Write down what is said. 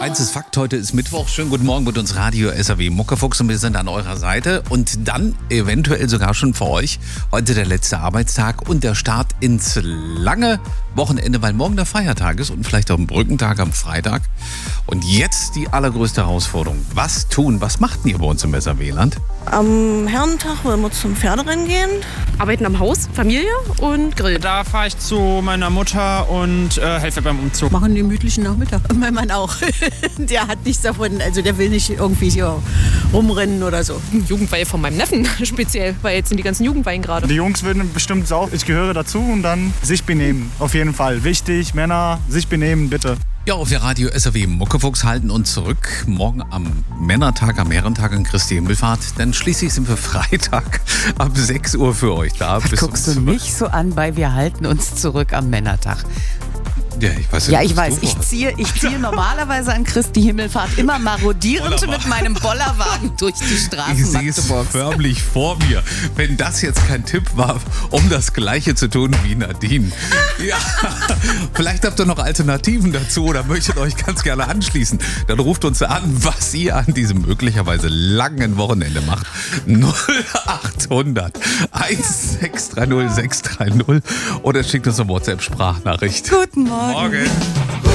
Eins ist Fakt, heute ist Mittwoch. Schönen guten Morgen mit uns Radio SAW Muckefuchs und wir sind an eurer Seite. Und dann eventuell sogar schon für euch heute der letzte Arbeitstag und der Start ins lange Wochenende, weil morgen der Feiertag ist und vielleicht auch ein Brückentag am Freitag. Und jetzt die allergrößte Herausforderung. Was tun? Was macht ihr bei uns im SAW-Land? Am Herrentag wollen wir zum Pferderennen gehen. Arbeiten am Haus, Familie und Grill. Da fahre ich zu meiner Mutter und helfe beim Umzug. Machen den gemütlichen Nachmittag. Und mein Mann auch. Der hat nichts davon, also der will nicht irgendwie hier rumrennen oder so. Jugendweihe von meinem Neffen speziell, weil jetzt sind die ganzen Jugendweihen gerade. Die Jungs würden bestimmt saufen. Ich gehöre dazu und dann sich benehmen. Auf jeden Fall. Wichtig, Männer, sich benehmen, bitte. Ja, auf der Radio SAW Muckefuchs halten uns zurück. Morgen am Männertag, am Herrentag in Christi Himmelfahrt. Dann schließlich sind wir Freitag ab 6 Uhr für euch da. Was guckst du mich so an bei Wir halten uns zurück am Männertag? Ja, ich weiß. Ja, ich weiß. Ich ziehe normalerweise an Christi Himmelfahrt immer marodierend mit meinem Bollerwagen durch die Straßen Ich sehe es Magdeburgs. förmlich vor mir. Wenn das jetzt kein Tipp war, um das Gleiche zu tun wie Nadine. Ja, vielleicht habt ihr noch Alternativen dazu oder möchtet euch ganz gerne anschließen. Dann ruft uns an, was ihr an diesem möglicherweise langen Wochenende macht. 0800 1630 630 oder schickt uns eine WhatsApp-Sprachnachricht. Guten Morgen. Morgen.